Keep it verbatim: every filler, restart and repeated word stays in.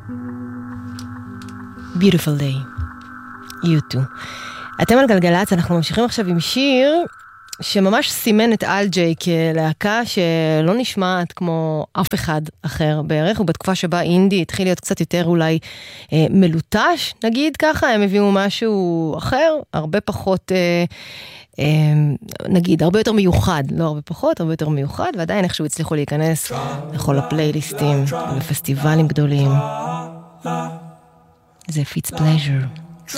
Beautiful Day. You too. אתם על גלגלץ, אנחנו ממשיכים עכשיו עם שיר שממש סימן את אלג'יי כלהקה שלא נשמעת כמו אף אחד אחר בערך, ובתקופה שבה אינדי התחיל להיות קצת יותר אולי אה, מלוטש, נגיד ככה, הם הביאו משהו אחר, הרבה פחות, אה, אה, נגיד, הרבה יותר מיוחד, לא הרבה פחות, הרבה יותר מיוחד, ועדיין איכשהו הצליחו להיכנס לכל הפלייליסטים, לפסטיבלים גדולים. זה Fitz Pleasure.